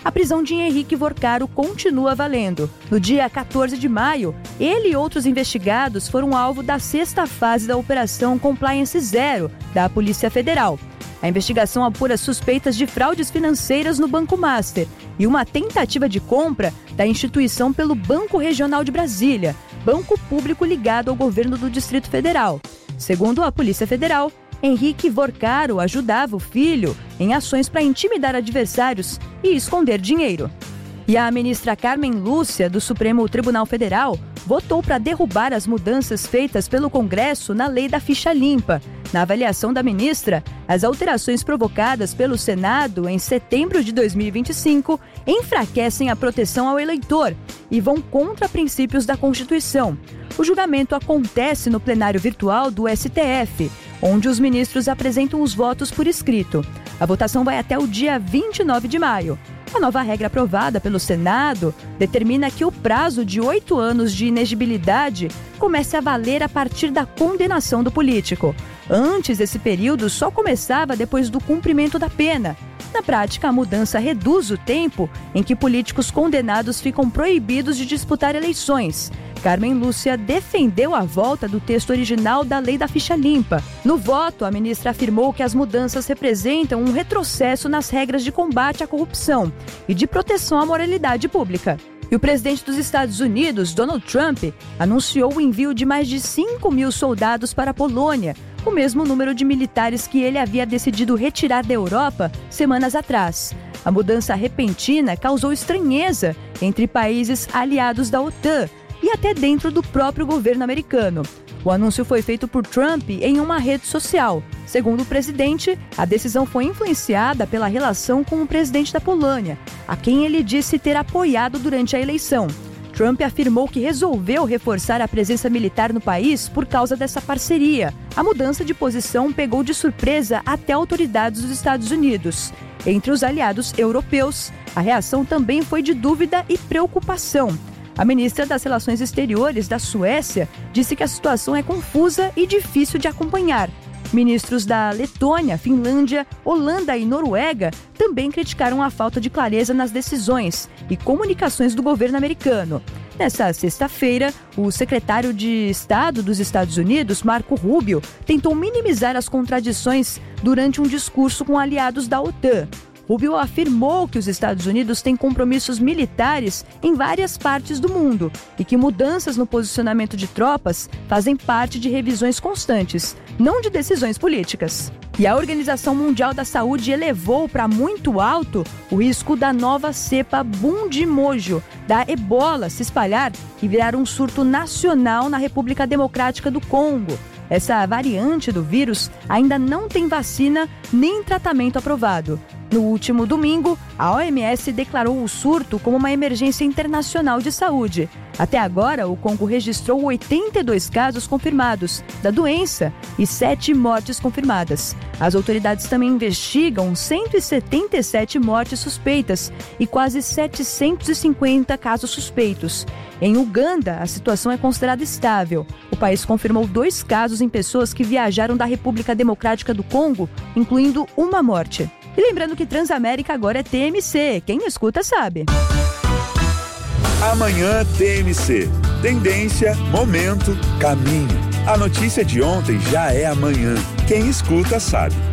A prisão de Henrique Vorcaro continua valendo. No dia 14 de maio, ele e outros investigados foram alvo da 6ª fase da Operação Compliance Zero da Polícia Federal. A investigação apura suspeitas de fraudes financeiras no Banco Master e uma tentativa de compra da instituição pelo Banco Regional de Brasília, banco público ligado ao governo do Distrito Federal. Segundo a Polícia Federal, Henrique Vorcaro ajudava o filho em ações para intimidar adversários e esconder dinheiro. E a ministra Carmen Lúcia, do Supremo Tribunal Federal, votou para derrubar as mudanças feitas pelo Congresso na lei da ficha limpa. Na avaliação da ministra, as alterações provocadas pelo Senado em setembro de 2025 enfraquecem a proteção ao eleitor e vão contra princípios da Constituição. O julgamento acontece no plenário virtual do STF, onde os ministros apresentam os votos por escrito. A votação vai até o dia 29 de maio. A nova regra aprovada pelo Senado determina que o prazo de 8 anos de inegibilidade comece a valer a partir da condenação do político. Antes, esse período só começava depois do cumprimento da pena. Na prática, a mudança reduz o tempo em que políticos condenados ficam proibidos de disputar eleições. Carmen Lúcia defendeu a volta do texto original da lei da ficha limpa. No voto, a ministra afirmou que as mudanças representam um retrocesso nas regras de combate à corrupção e de proteção à moralidade pública. E o presidente dos Estados Unidos, Donald Trump, anunciou o envio de mais de 5.000 soldados para a Polônia, o mesmo número de militares que ele havia decidido retirar da Europa semanas atrás. A mudança repentina causou estranheza entre países aliados da OTAN e até dentro do próprio governo americano. O anúncio foi feito por Trump em uma rede social. Segundo o presidente, a decisão foi influenciada pela relação com o presidente da Polônia, a quem ele disse ter apoiado durante a eleição. Trump afirmou que resolveu reforçar a presença militar no país por causa dessa parceria. A mudança de posição pegou de surpresa até autoridades dos Estados Unidos. Entre os aliados europeus, a reação também foi de dúvida e preocupação. A ministra das Relações Exteriores da Suécia disse que a situação é confusa e difícil de acompanhar. Ministros da Letônia, Finlândia, Holanda e Noruega também criticaram a falta de clareza nas decisões e comunicações do governo americano. Nessa sexta-feira, o secretário de Estado dos Estados Unidos, Marco Rubio, tentou minimizar as contradições durante um discurso com aliados da OTAN. Rubio afirmou que os Estados Unidos têm compromissos militares em várias partes do mundo e que mudanças no posicionamento de tropas fazem parte de revisões constantes, não de decisões políticas. E a Organização Mundial da Saúde elevou para muito alto o risco da nova cepa Bundimojo, da ebola, se espalhar e virar um surto nacional na República Democrática do Congo. Essa variante do vírus ainda não tem vacina nem tratamento aprovado. No último domingo, a OMS declarou o surto como uma emergência internacional de saúde. Até agora, o Congo registrou 82 casos confirmados da doença e 7 mortes confirmadas. As autoridades também investigam 177 mortes suspeitas e quase 750 casos suspeitos. Em Uganda, a situação é considerada estável. O país confirmou 2 casos em pessoas que viajaram da República Democrática do Congo, incluindo uma morte. E lembrando que Transamérica agora é TMC. Quem escuta sabe. Amanhã TMC. Tendência, momento, caminho. A notícia de ontem já é amanhã. Quem escuta sabe.